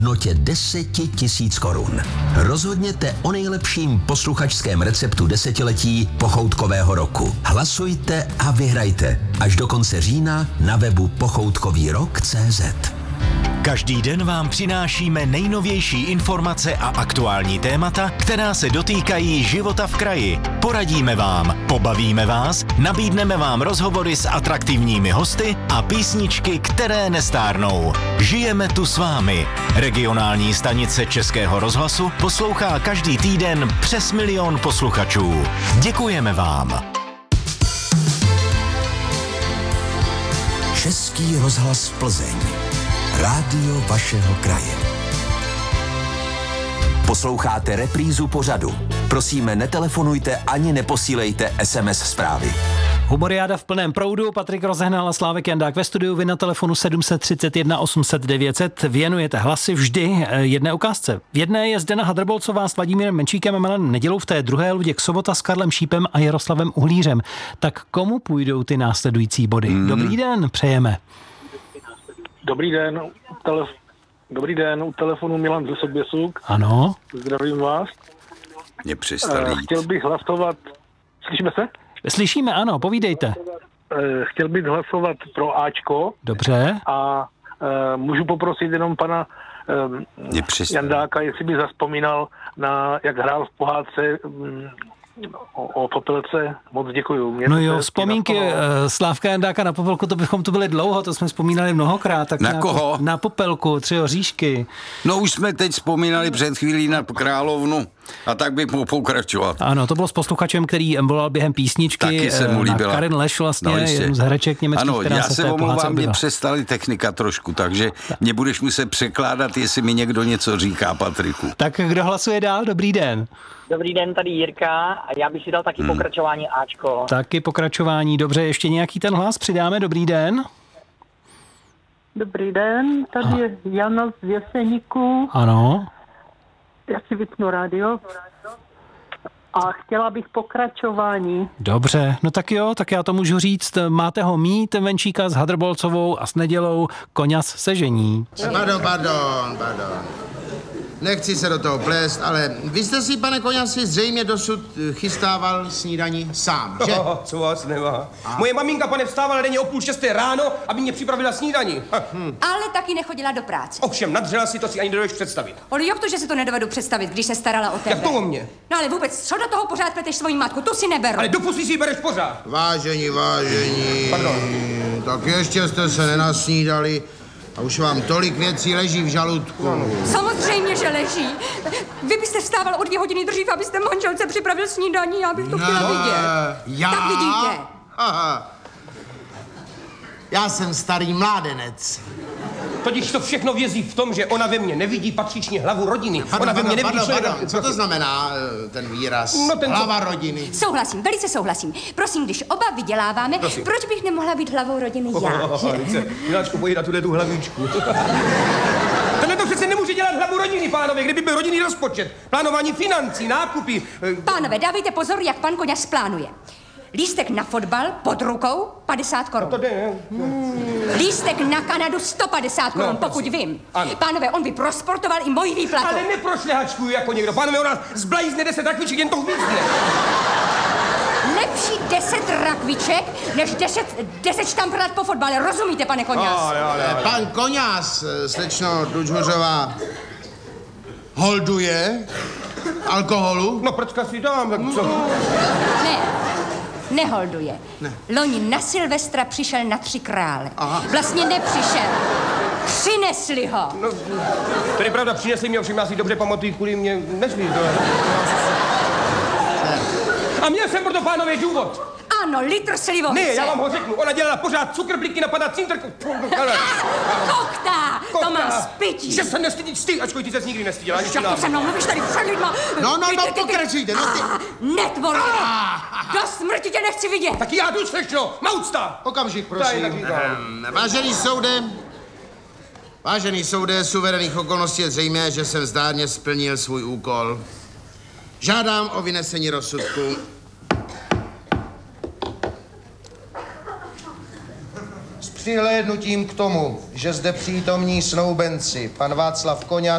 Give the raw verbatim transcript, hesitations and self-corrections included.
notě deset tisíc korun. Rozhodněte o nejlepším posluchačském receptu desetiletí pochoutkového roku. Hlasujte a vyhrajte až do konce října na webu pochoutkový rok tečka cé zet. Každý den vám přinášíme nejnovější informace a aktuální témata, která se dotýkají života v kraji. Poradíme vám, pobavíme vás, nabídneme vám rozhovory s atraktivními hosty a písničky, které nestárnou. Žijeme tu s vámi. Regionální stanice Českého rozhlasu poslouchá každý týden přes milion posluchačů. Děkujeme vám. Český rozhlas Plzeň. Rádio vašeho kraje. Posloucháte reprízu pořadu. Prosíme, netelefonujte ani neposílejte es em es zprávy. Humoriáda v plném proudu, Patrik Rozehnal a Slávek Jandák ve studiu, vy na telefonu sedm set třicet jedna osm set devět set věnujete hlasy vždy jedné ukázce. V jedné je Zdena Hadrbolcová s Vladimírem Menšíkem a Milanem Nedělou, v té druhé Luděk Sobota s Karlem Šípem a Jaroslavem Uhlířem. Tak komu půjdou ty následující body? Hmm. Dobrý den, přejeme. Dobrý den, telef- Dobrý den, u telefonu Milan ze Soběsuk. Ano. Zdravím vás. Mě přestali jít. Chtěl bych hlasovat, slyšíme se? Slyšíme, ano, povídejte. Chtěl bych hlasovat pro Ačko. Dobře. A můžu poprosit jenom pana Jandáka, jestli by zazpomínal na, jak hrál v pohádce O, o Popelce, moc děkuju. Mě no jo, vzpomínky uh, Slávka Jandáka na Popelku, to bychom tu byli dlouho, to jsme vzpomínali mnohokrát. Tak na koho? Na Popelku, Tři oříšky. No už jsme teď vzpomínali před chvílí na Královnu a tak bych mohl pokračovat. Ano, to bylo s posluchačem, který volal během písničky. Taky se mu líbila. Karin Leš vlastně, no, jednou z hereček německých, ano, která já se, se omlouvám, mě přestali technika trošku, takže tak. Mě budeš muset překládat, jestli mi někdo něco říká, Patriku. Tak kdo hlasuje dál? Dobrý den. Dobrý den, tady Jirka a já bych si dal taky hmm. pokračování Ačko. Taky pokračování, dobře, ještě nějaký ten hlas přidáme, dobrý den. Dobrý den, tady Aha. je Jana z Jeseníku. Ano. Já si vypnu rádio. A chtěla bych pokračování. Dobře, no tak jo, tak já to můžu říct. Máte ho mít, Menšíka s Hadrbolcovou a s Nedělou, Koňas se žení. Pardon, pardon, pardon. Nechci se do toho plést, ale vy jste si, pane Koňasi, zřejmě dosud chystával snídani sám, že? Oh, co vás nemá. A? Moje maminka, pane, vstávala denně o půl šesté ráno, aby mě připravila snídani. Hmm. Ale taky nechodila do práce. Ovšem, nadřela si to, si ani nedovedeš představit. Ale jak to, že si to nedovedu představit, když se starala o tebe? Jak to o mě? No ale vůbec, co do toho pořád pleteš svoji matku, tu si neberu. Ale do pusy si ji bereš pořád. Vážení, vážení. Pardon. Tak ještě jste se nenasnídali. A už vám tolik věcí leží v žaludku. No, no. Samozřejmě, že leží. Vy byste vstával o dvě hodiny dřív, abyste manželce připravil snídaní, já bych to no, chtěla vidět. Já? Tak vidíte. Aha. Já jsem starý mládenec. Totiž to všechno vězí v tom, že ona ve mně nevidí patřičně hlavu rodiny. Pardon, ona ve mně nevidí pardon, pardon. Co to znamená ten výraz? No, ten hlava co... rodiny. Souhlasím, velice souhlasím. Prosím, když oba vyděláváme, prosím. Proč bych nemohla být hlavou rodiny já? Oh, oh, Miláčku, pojď na tuhle tu hlavičku. Tohle to přece nemůže dělat hlavu rodiny, pánové, kdyby byl rodinný rozpočet. Plánování financí, nákupy. Pánové, dávejte pozor, jak pan Koňas plánuje. Lístek na fotbal pod rukou padesát korun. No to jde, hmm. Lístek na Kanadu sto padesát korun, no, pokud vím. Ano. Pánové, on by prosportoval i moji výplatu. Ale neprošlehačkuju jako někdo. Pánové, on nás zblajzne deset rakviček, jen to hvízdne. Lepší deset rakviček, než deset, deset štamprát po fotbale. Rozumíte, pane Koňas? Ale, ale, ale. Pan Koňas, slečno Dučhořová, holduje alkoholu? No, pročka si dám, tak co? Ne. Neholduje. Ne. Loni na Silvestra přišel na Tři krále. Aha. Vlastně nepřišel. Přinesli ho. No, to je pravda, přinesli mě, ovšem já si dobře pamatuju, kvůli mě nesmí to. A měl jsem proto, pánové, důvod. Ano, litr slivovice. Ne, já vám ho řeknu. Ona dělala pořád cukrbliky, napadá cintrku. Koktá, to má spytí. Že se nestydíš ty, ačkoj ty ses nikdy nestydila. Jak to se mnou mluvíš tady před lidma. No, no, no, pokračujte. No, ty... Netvorně. Do smrti tě nechci vidět. Tak já jdu, slečno, maucta. Okamžik, prosím. Um, vážený soude, vážený soude, suverénních okolností je zřejmé, že jsem zdárně splnil svůj úkol. Žádám o vynesení rozsudku. přihlédnutím k tomu, že zde přítomní snoubenci, pan Václav Koňa,